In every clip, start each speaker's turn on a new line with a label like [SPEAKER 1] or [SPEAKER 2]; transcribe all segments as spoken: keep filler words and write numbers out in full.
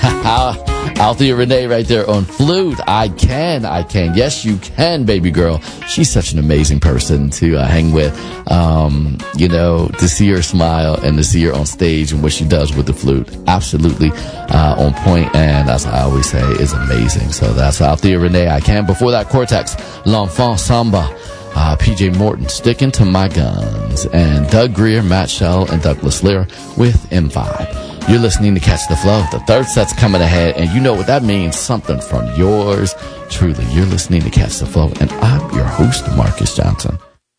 [SPEAKER 1] Althea Renee right there on flute. I can, I can. Yes, you can, baby girl. She's such an amazing person to uh, hang with. Um, you know, to see her smile and to see her on stage and what she does with the flute. Absolutely uh, on point, and as I always say, is amazing. So that's Althea Renee, I can. Before that, Cortex, L'Enfant Samba. Uh, P J Morton, Sticking to My Guns, and Doug Greer, Matt Shell, and Douglas Lear with M five. You're listening to Catch the Flow. The third set's coming ahead, and you know what that means. Something from yours truly. You're listening to Catch the Flow, and I'm your host, Marcus Johnson.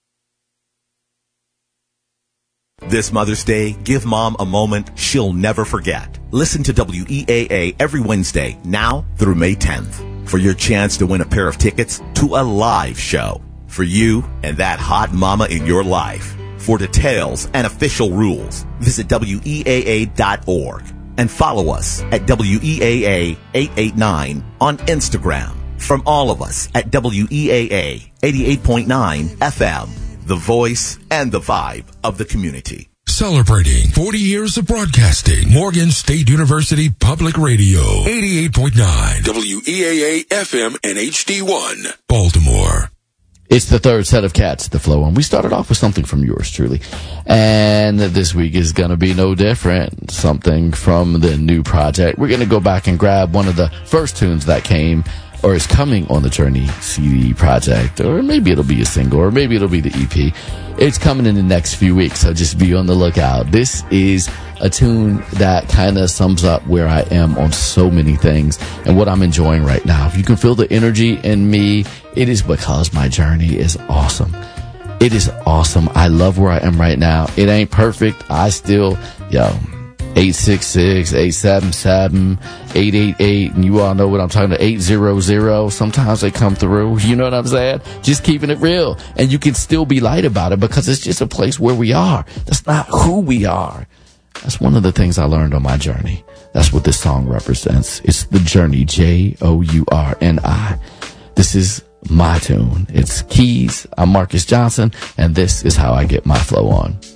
[SPEAKER 2] This Mother's Day, give Mom a moment she'll never forget. Listen to W E A A every Wednesday, now through May tenth, for your chance to win a pair of tickets to a live show for you and that hot mama in your life. For details and official rules, visit W E A A dot org and follow us at W E A A eight eight nine on Instagram. From all of us at W E A A eighty-eight point nine F M, the voice and the vibe of the community.
[SPEAKER 3] Celebrating forty years of broadcasting, Morgan State University Public Radio, eighty-eight point nine W E A A F M and H D one, Baltimore.
[SPEAKER 1] It's the third set of Cats the Flow, and we started off with something from yours truly. And this week is going to be no different. Something from the new project. We're going to go back and grab one of the first tunes that came or is coming on the Journey C D project, or maybe it'll be a single, or maybe it'll be the E P. It's coming in the next few weeks, so just be on the lookout. This is a tune that kind of sums up where I am on so many things and what I'm enjoying right now. If you can feel the energy in me, it is because my journey is awesome. It is awesome. I love where I am right now. It ain't perfect. I still, yo, eight six six, eight seven seven, eight eight eight, and you all know what I'm talking about, eight hundred. Sometimes they come through, you know what I'm saying? Just keeping it real. And you can still be light about it because it's just a place where we are. That's not who we are. That's one of the things I learned on my journey. That's what this song represents. It's the journey, J O U R N I. This is my tune. It's Keys. I'm Marcus Johnson, and this is how I get my flow on.